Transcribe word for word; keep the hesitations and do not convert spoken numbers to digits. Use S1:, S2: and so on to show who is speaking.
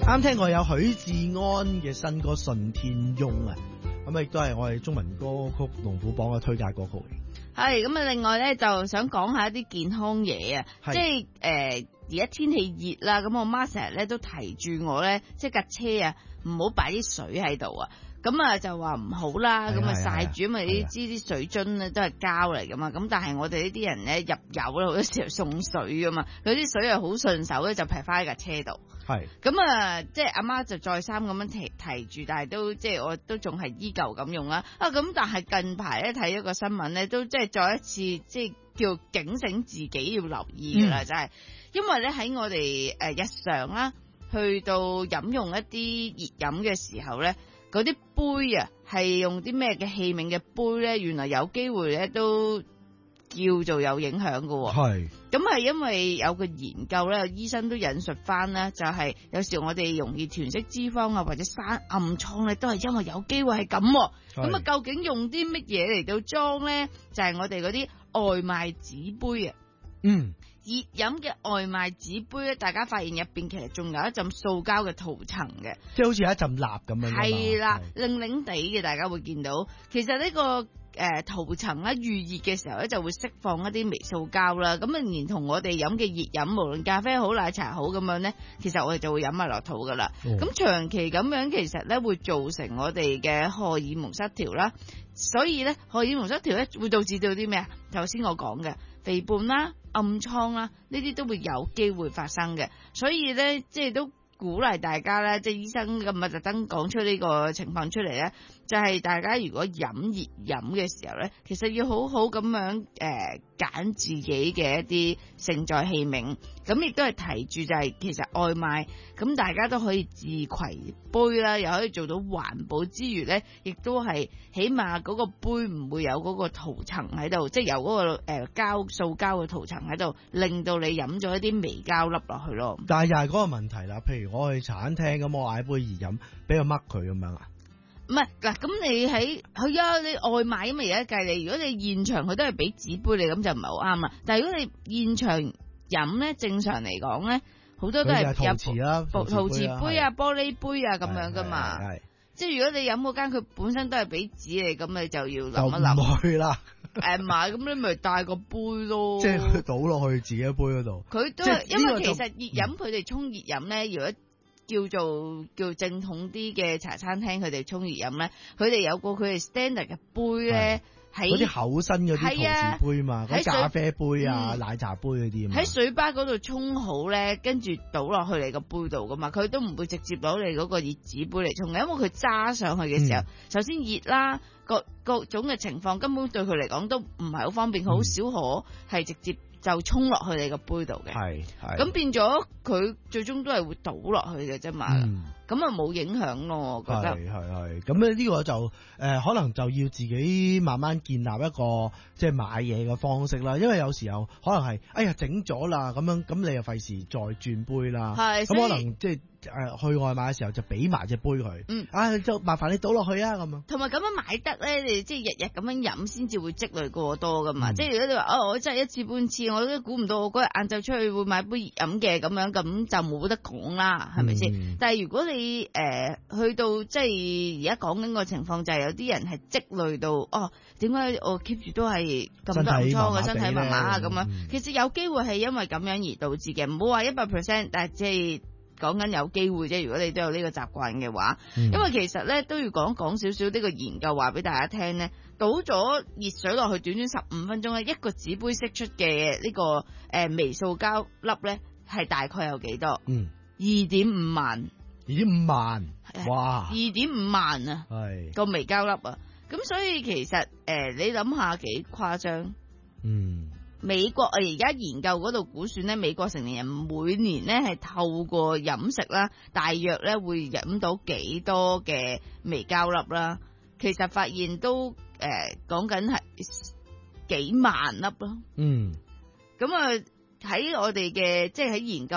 S1: 啱聽過有許志安嘅新歌《順天翁》啊，咁亦都係我哋中文歌曲龍虎榜嘅推介歌曲嚟。
S2: 係咁啊！另外咧，就想講下一啲健康嘢啊，即係誒而家天氣熱啦，咁我媽成日咧都提住我咧，即係架車啊，唔好擺啲水喺度啊。咁啊就話唔好啦，咁啊曬住，因為你知啲水樽咧都係膠嚟噶嘛。咁但係我哋呢啲人咧入油咧好多時候送水噶嘛，佢啲水係好順手咧就劈翻喺架車度。係咁啊，即係阿媽就再三咁樣提提住，但係都即係我都仲係依舊咁用啦。啊咁，但係近排咧睇咗個新聞咧，都即係再一次即係叫警醒自己要留意噶啦，就係、嗯、因為咧喺我哋誒日常啦，去到飲用一啲熱飲嘅時候咧。嗰啲杯啊，係用啲咩嘅器皿嘅杯咧？原來有機會咧都叫做有影響㗎喎。係，咁係因為有個研究咧，醫生都引述翻啦，就係、是、有時我哋容易囤積脂肪啊，或者生暗瘡咧，都係因為有機會係咁。咁啊，究竟用啲乜嘢嚟到裝咧？就係、是、我哋嗰啲外賣紙杯啊。嗯。熱飲嘅外賣紙杯咧，大家發現入邊其實仲有一陣塑膠嘅塗層嘅，即係好似有一陣蠟咁樣。係啦，令令地嘅，大家會見到。其實呢、這個誒塗層咧預熱嘅時候咧，就會釋放一啲微塑膠啦。咁啊，連同我哋飲嘅熱飲，無論咖啡好、奶茶好咁樣咧，其實我哋就會飲埋落肚噶啦。咁、哦、長期咁樣，其實咧會造成我哋嘅荷爾蒙失調啦。所以咧，荷爾蒙失調咧會導致到啲咩啊？頭先我講嘅肥胖啦、暗瘡啦，呢啲都會有機會發生嘅。所以咧，即係都鼓勵大家咧，即係醫生咁啊特登講出呢個情況出嚟咧，就係、是、大家如果飲熱飲嘅時候咧，其實要好好咁樣誒揀自己嘅一啲盛載器皿。咁亦都係提住就係、是、其實外賣咁大家都可以自攜杯啦，又可以做到環保之餘咧，亦都係起碼嗰個杯唔會有嗰個塗層喺度，即係有嗰個誒膠塑膠嘅塗層喺度，令到你飲咗一啲微膠粒落去咯。但係又係嗰個問題啦，譬如我去茶餐廳咁，我嗌杯熱飲，俾佢掹佢咁樣啊？唔係嗱，咁你喺係啊，你外賣咁啊而家計你，如果你現場佢都係俾紙杯你，咁就唔係好啱啦。但係如果你現場飲咧，正常嚟講咧，好多都係有陶瓷啦、陶瓷杯啊、玻璃杯啊咁樣噶嘛。即係如果你飲嗰間佢本身都係俾紙你，咁你就要諗一諗。就唔去啦。誒，唔係，咁你咪帶個杯咯。即係倒落去自己杯嗰度。佢都係，因為其實熱飲佢哋沖熱飲咧，如果叫做叫正統啲嘅茶餐廳，佢哋沖熱飲咧，佢哋有個佢哋 standard 嘅杯咧。嗰啲厚身嗰啲陶瓷杯嘛，嗰啲咖啡杯啊、嗯、奶茶杯嗰啲，喺水吧嗰度沖好咧，跟住倒落去你個杯度噶嘛，佢都唔會直接攞你嗰個熱紙杯嚟沖嘅，因為佢揸上去嘅時候，嗯、首先熱啦，各各種嘅情況根本對佢嚟講都唔係好方便，好、嗯、少可係直接就沖落去你個杯度嘅，係係，咁變咗佢最終都係會倒落去嘅啫嘛。嗯咁啊冇影響咯，我覺得係係係。咁咧呢個就誒、呃、可能就要自己慢慢建立一個即係買嘢嘅方式啦。因為有時候可能係哎呀整咗啦咁樣，咁你又費事再轉杯啦。係咁可能即係誒去外賣嘅時候就俾埋隻杯佢。嗯，啊就麻煩你倒落去啊咁樣。同埋咁樣買得咧，你即係日日咁樣飲先至會積累過多噶嘛。嗯、即係如果你話哦，我真係一次半次，我都估唔到我嗰日晏晝出去會買杯熱飲嘅咁樣，咁就冇得講啦，係咪先？但係如果你誒、呃，去到即係而家講緊個情況，就係有啲人係積累到哦，點解我 keep 住都係咁多暗瘡嘅身體麻麻啊咁樣？其實有機會係因為咁樣而導致嘅，唔好話一百 percent，但係即係講緊有機會啫。如果你都有呢個習慣嘅話，嗯、因為其實咧都要講講少少呢個研究話俾大家聽咧，倒咗熱水落去，短短十五分鐘咧，一個紙杯釋出嘅呢個誒、呃、微塑膠粒咧係大概有幾多？嗯，二點五萬。二點五萬，哇！二點五萬啊，係個微膠粒啊，咁所以其實誒、呃，你諗下幾誇張？嗯，美國啊，而家研究嗰度估算咧，美國成年人每年咧係透過飲食啦，大約咧會飲到幾多嘅微膠粒啦？其實發現都誒講緊係幾萬粒咯。嗯，咁啊喺我哋嘅即係喺研究